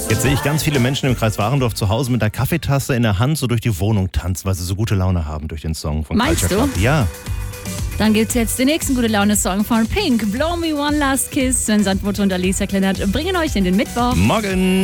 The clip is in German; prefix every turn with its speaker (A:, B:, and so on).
A: Jetzt sehe ich ganz viele Menschen im Kreis Warendorf zu Hause mit der Kaffeetasse in der Hand so durch die Wohnung tanzen, weil sie so gute Laune haben durch den Song von
B: Meinst
A: Culture
B: du?
A: Club. Ja.
B: Dann gibt's jetzt den nächsten Gute-Laune-Song von Pink, Blow Me One Last Kiss. Sven Sandmutter und Alicia Kleinert bringen euch in den Mittwoch.
A: Morgen.